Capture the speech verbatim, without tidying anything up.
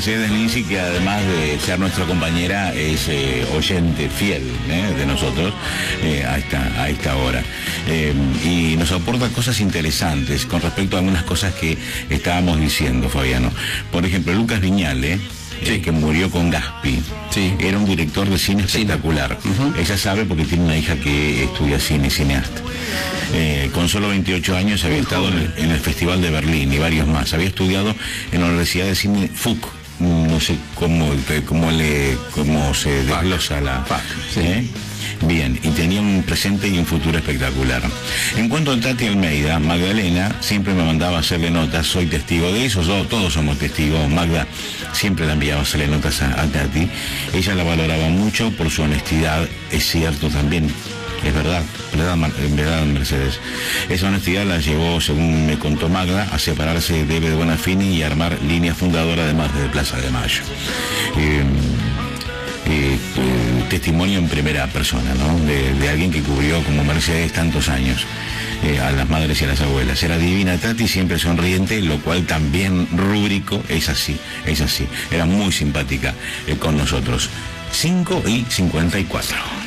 Mercedes Lindsay, que además de ser nuestra compañera, es eh, oyente fiel ¿eh? de nosotros eh, a, esta, a esta hora. Eh, y nos aporta cosas interesantes con respecto a algunas cosas que estábamos diciendo, Fabiano. Por ejemplo, Lucas Viñale, sí. eh, que murió con Gaspi, sí. era un director de cine espectacular. Sí. Uh-huh. Ella sabe porque tiene una hija que estudia cine, cineasta. Eh, con solo veintiocho años había estado en el, en el Festival de Berlín y varios más. Había estudiado en la Universidad de Cine F U C. No sé cómo, cómo, le, cómo se desglosa la... F A C, sí. ¿eh? Bien, y tenía un presente y un futuro espectacular. En cuanto a Tati Almeida, Magdalena siempre me mandaba a hacerle notas, soy testigo de eso, todos somos testigos. Magda siempre la enviaba a hacerle notas a, a Tati. Ella la valoraba mucho por su honestidad, es cierto también. Es verdad, verdad, verdad, Mercedes. Esa honestidad la llevó, según me contó Magda, a separarse de Eve de Bonafini y armar línea fundadora además de Plaza de Mayo. Eh, eh, eh, testimonio en primera persona, ¿no? De, de alguien que cubrió como Mercedes tantos años eh, a las madres y a las abuelas. Era divina Tati, siempre sonriente, lo cual también rúbrico, es así, es así. Era muy simpática eh, con nosotros. cinco y cincuenta y cuatro.